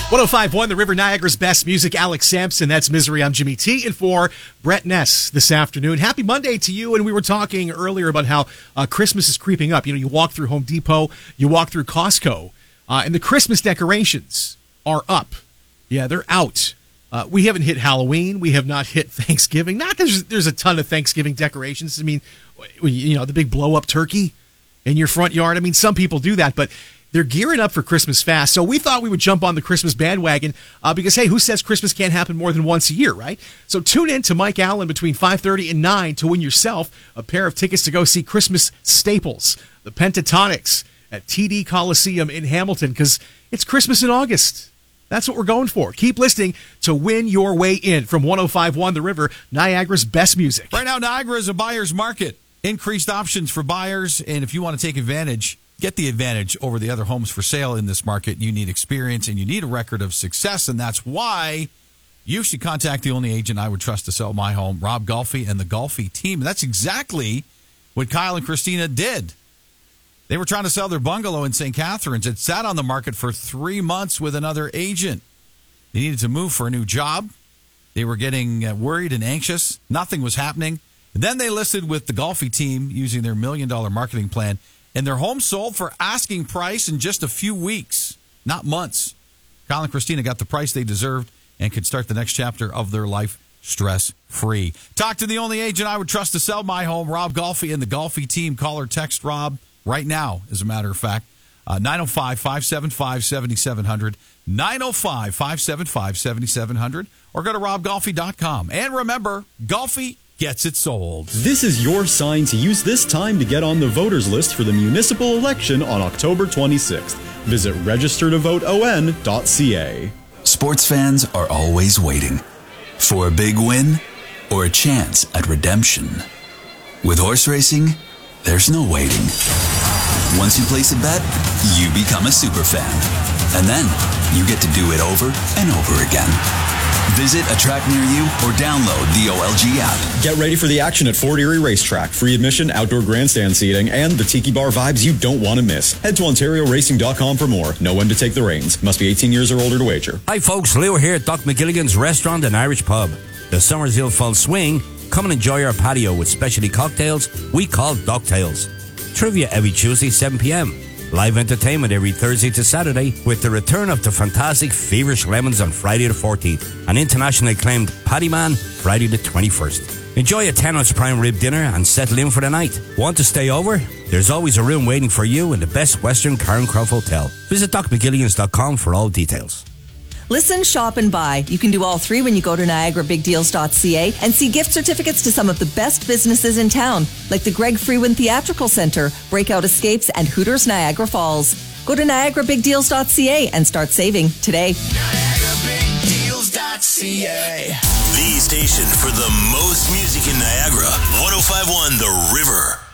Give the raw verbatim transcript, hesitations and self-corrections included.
one oh five point one The River, Niagara's best music. Alex Sampson, that's Misery. I'm Jimmy T. And for Brett Ness this afternoon. Happy Monday to you. And we were talking earlier about how uh, Christmas is creeping up. You know, you walk through Home Depot, you walk through Costco, uh, and the Christmas decorations are up. Yeah, they're out. Uh, we haven't hit Halloween. We have not hit Thanksgiving. Not that there's, there's a ton of Thanksgiving decorations. I mean, you know, the big blow-up turkey in your front yard. I mean, some people do that, but they're gearing up for Christmas fast. So we thought we would jump on the Christmas bandwagon uh, because, hey, who says Christmas can't happen more than once a year, right? So tune in to Mike Allen between five thirty and nine to win yourself a pair of tickets to go see Christmas staples, the Pentatonics, at T D Coliseum in Hamilton, because it's Christmas in August. That's what we're going for. Keep listening to win your way in from one oh five point one The River, Niagara's best music. Right now, Niagara is a buyer's market. Increased options for buyers, and if you want to take advantage, get the advantage over the other homes for sale in this market. You need experience and you need a record of success, and that's why you should contact the only agent I would trust to sell my home, Rob Golfi and the Golfi team. And that's exactly what Kyle and Christina did. They were trying to sell their bungalow in Saint Catharines. It sat on the market for three months with another agent. They needed to move for a new job. They were getting uh, worried and anxious. Nothing was happening. And then they listed with the Golfi team using their million dollar marketing plan. And their home sold for asking price in just a few weeks, not months. Kyle and Christina got the price they deserved and could start the next chapter of their life stress-free. Talk to the only agent I would trust to sell my home, Rob Golfi and the Golfi team. Call or text Rob right now, as a matter of fact. Uh, nine oh five, five seven five, seven seven zero zero, nine oh five, five seven five, seven seven zero zero, or go to rob golfi dot com. And remember, Golfi gets it sold. This is your sign to use this time to get on the voters list for the municipal election on October twenty-sixth. Visit register to vote o n dot c a. Sports fans are always waiting for a big win or a chance at redemption. With horse racing, there's no waiting. Once you place a bet, you become a super fan. And then you get to do it over and over again. Visit a track near you or download the O L G app. Get ready for the action at Fort Erie Racetrack. Free admission, outdoor grandstand seating, and the Tiki Bar vibes you don't want to miss. Head to ontario racing dot com for more. Know when to take the reins. Must be eighteen years or older to wager. Hi folks, Leo here at Doc McGilligan's Restaurant and Irish Pub. The summer's ill full swing. Come and enjoy our patio with specialty cocktails we call Doctails. Trivia every Tuesday, seven p.m. Live entertainment every Thursday to Saturday with the return of the fantastic Feverish Lemons on Friday the fourteenth and internationally acclaimed Paddy Man Friday the twenty-first. Enjoy a ten ounce prime rib dinner and settle in for the night. Want to stay over? There's always a room waiting for you in the best Western Karen Croft Hotel. Visit doc mcgilligans dot com for all details. Listen, shop, and buy. You can do all three when you go to niagara big deals dot c a and see gift certificates to some of the best businesses in town, like the Greg Freeman Theatrical Center, Breakout Escapes, and Hooters Niagara Falls. Go to niagara big deals dot c a and start saving today. niagara big deals dot c a. The station for the most music in Niagara. one oh five point one The River.